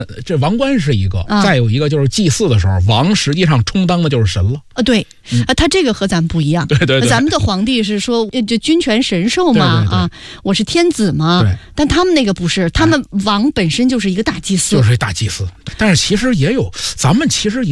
这王冠是一个，再有一个就是祭祀的时候，王实际上充当的就是神了。 对，他这个和咱们不一样。 对， 咱们的皇帝是说就君权神授嘛， 对， 我是天子嘛。 对， 但他们那个不是，他们王本身就是一个大祭司， 就是一大祭司。但是其实也有，咱们其实也